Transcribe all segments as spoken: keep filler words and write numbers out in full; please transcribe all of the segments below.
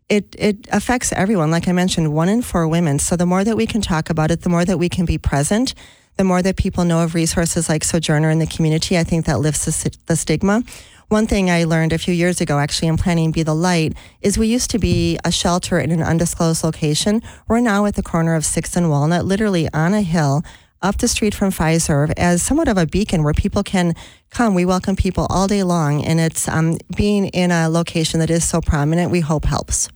it it affects everyone. Like I mentioned, one in four women. So the more that we can talk about it, the more that we can be present, the more that people know of resources like Sojourner in the community, I think that lifts the, the stigma. One thing I learned a few years ago, actually, in planning Be the Light, is we used to be a shelter in an undisclosed location. We're now at the corner of sixth and Walnut, literally on a hill, up the street from Fiserv, as somewhat of a beacon where people can come. We welcome people all day long, and it's um, being in a location that is so prominent, we hope helps.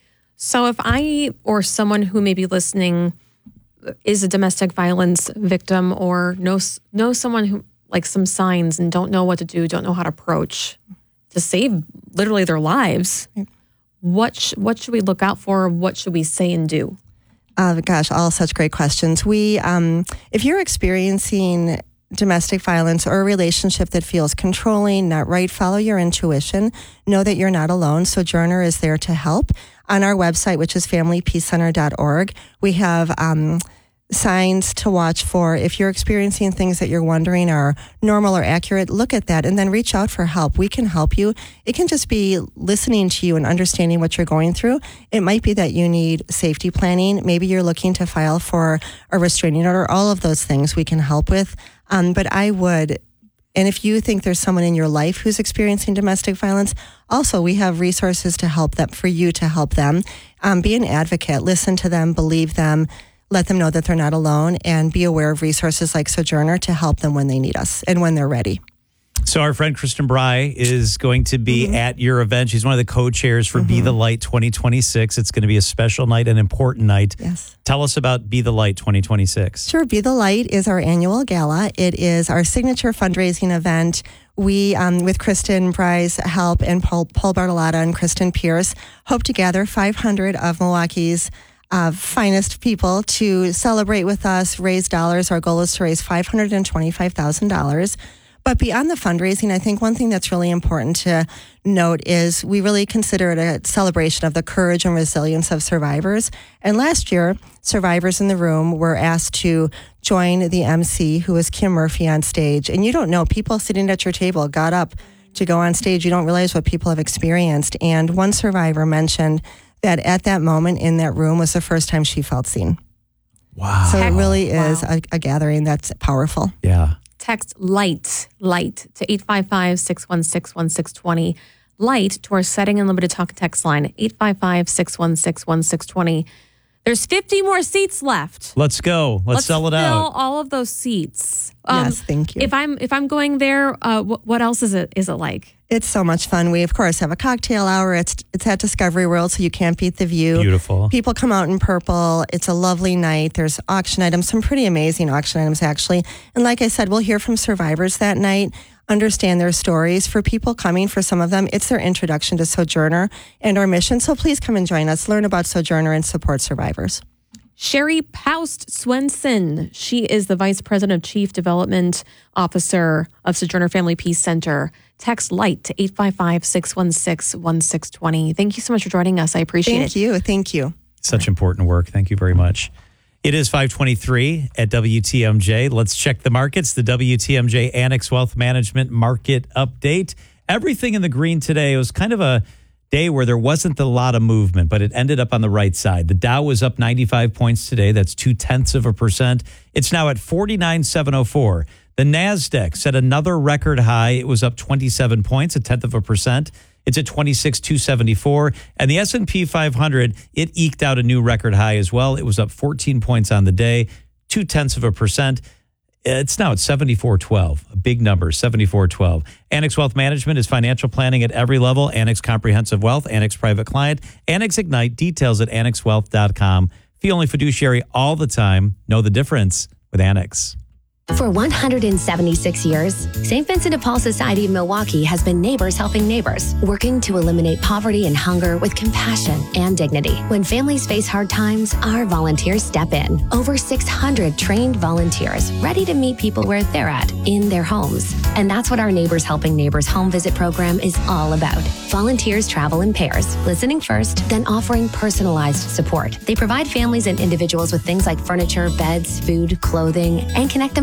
So if I or someone who may be listening is a domestic violence victim or knows, knows someone who, like some signs and don't know what to do, don't know how to approach to save literally their lives, what, sh- what should we look out for? What should we say and do? Uh, gosh, all such great questions. We, um, if you're experiencing domestic violence or a relationship that feels controlling, not right, follow your intuition. Know that you're not alone. Sojourner is there to help. On our website, which is family peace center dot org, we have um, signs to watch for. If you're experiencing things that you're wondering are normal or accurate, look at that and then reach out for help. We can help you. It can just be listening to you and understanding what you're going through. It might be that you need safety planning. Maybe you're looking to file for a restraining order. All of those things we can help with. Um, but I would, and if you think there's someone in your life who's experiencing domestic violence, also we have resources to help them, for you to help them. Um, be an advocate. Listen to them, believe them. Let them know that they're not alone, and be aware of resources like Sojourner to help them when they need us and when they're ready. So our friend Kristen Bry is going to be mm-hmm. at your event. She's one of the co-chairs for mm-hmm. Be the Light twenty twenty-six. It's going to be a special night, an important night. Yes. Tell us about Be the Light twenty twenty-six. Sure. Be the Light is our annual gala. It is our signature fundraising event. We, um, with Kristen Bry's help and Paul, Paul Bartolotta and Kristen Pierce, hope to gather five hundred of Milwaukee's Uh, finest people to celebrate with us, raise dollars. Our goal is to raise five hundred twenty-five thousand dollars. But beyond the fundraising, I think one thing that's really important to note is we really consider it a celebration of the courage and resilience of survivors. And last year, survivors in the room were asked to join the M C, who was Kim Murphy, on stage. And you don't know, people sitting at your table got up to go on stage. You don't realize what people have experienced. And one survivor mentioned that at that moment in that room was the first time she felt seen. Wow. So it really is wow. a, a gathering that's powerful. Yeah. Text LIGHT, LIGHT to eight five five, six one six, one six two zero. LIGHT to our setting and limited talk text line, eight five five, six one six, one six two zero. There's fifty more seats left. Let's go. Let's, Let's sell it fill out. all of those seats. Um, yes, thank you. If I'm if I'm going there, uh, wh- what else is it is it like? It's so much fun. We, of course, have a cocktail hour. It's it's at Discovery World, so you can't beat the view. Beautiful. People come out in purple. It's a lovely night. There's auction items, some pretty amazing auction items, actually. And like I said, we'll hear from survivors that night, understand their stories. For people coming, for some of them, it's their introduction to Sojourner and our mission. So please come and join us, learn about Sojourner, and support survivors. Sherry Paust Swenson. She is the Vice President of Chief Development Officer of Sojourner Family Peace Center. Text LIGHT to eight five five, six one six, one six two zero. Thank you so much for joining us. I appreciate Thank it. you. Thank you. Such important work. Thank you very much. It is five twenty-three at W T M J. Let's check the markets. The W T M J Annex Wealth Management Market Update. Everything in the green today. It was kind of a day where there wasn't a lot of movement, but it ended up on the right side. The Dow was up ninety-five points today. That's two tenths of a percent. It's now at forty-nine thousand seven hundred four. The NASDAQ set another record high. It was up twenty-seven points, a tenth of a percent. It's at twenty-six thousand two hundred seventy-four. And the S and P five hundred, it eked out a new record high as well. It was up fourteen points on the day, two tenths of a percent. It's now at seventy-four twelve, a big number, seventy-four twelve. Annex Wealth Management is financial planning at every level. Annex Comprehensive Wealth, Annex Private Client, Annex Ignite. Details at annex wealth dot com. Feel only fiduciary all the time. Know the difference with Annex. For one hundred seventy-six years, Saint Vincent de Paul Society of Milwaukee has been neighbors helping neighbors, working to eliminate poverty and hunger with compassion and dignity. When families face hard times, our volunteers step in. Over six hundred trained volunteers ready to meet people where they're at, in their homes. And that's what our Neighbors Helping Neighbors home visit program is all about. Volunteers travel in pairs, listening first, then offering personalized support. They provide families and individuals with things like furniture, beds, food, clothing, and connect them to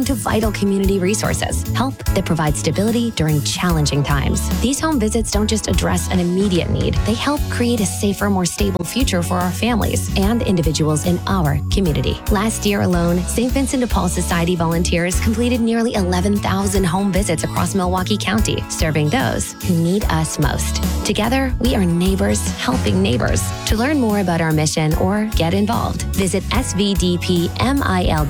to vital community resources, help that provides stability during challenging times. These home visits don't just address an immediate need, they help create a safer, more stable future for our families and individuals in our community. Last year alone, Saint Vincent de Paul Society volunteers completed nearly eleven thousand home visits across Milwaukee County, serving those who need us most. Together, we are neighbors helping neighbors. To learn more about our mission or get involved, visit S V D P M I L